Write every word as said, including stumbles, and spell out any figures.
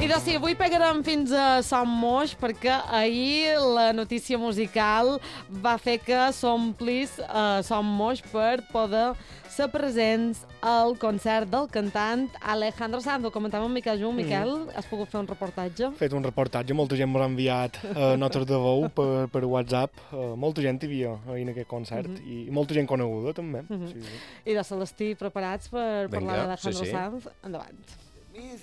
de sí, avui pegarem fins a Som Moix perquè ahir la notícia musical va fer que s'omplis uh, Som Moix per poder ser presents al concert del cantant Alejandro Sanz. Ho comentàvem amb Miquel Jung. Miquel, mm. has pogut fer un reportatge? He fet un reportatge, molta gent m'ha enviat uh, notes de veu per, per WhatsApp. Uh, molta gent hi havia ahir en aquest concert mm -hmm. i molta gent coneguda també. Mm -hmm. sí, sí. I de Celestí, preparats per Venga, parlar d'Alejandro sí, sí. Sanz? Endavant.